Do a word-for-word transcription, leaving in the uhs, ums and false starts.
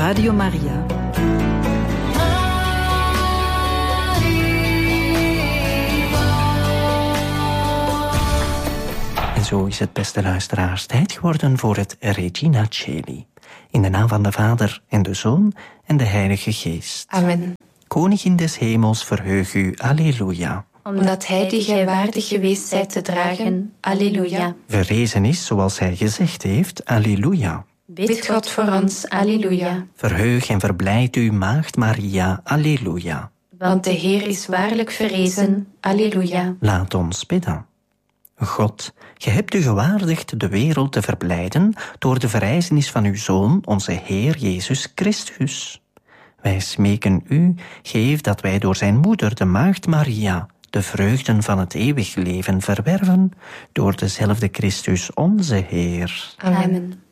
Radio Maria. En zo is het, beste luisteraars, tijd geworden voor het Regina Coeli. In de naam van de Vader en de Zoon en de Heilige Geest. Amen. Koningin des hemels, verheug u, alleluia. Omdat hij die gij waardig geweest zijt te dragen, alleluia. Verrezen is, zoals hij gezegd heeft, alleluia. Bid God voor ons, alleluia. Verheug en verblijd u, Maagd Maria, alleluia. Want de Heer is waarlijk verrezen, alleluia. Laat ons bidden. God, ge hebt u gewaardigd de wereld te verblijden door de verrijzenis van uw Zoon, onze Heer Jezus Christus. Wij smeken u, geef dat wij door zijn moeder, de Maagd Maria, de vreugden van het eeuwig leven verwerven, door dezelfde Christus onze Heer. Amen.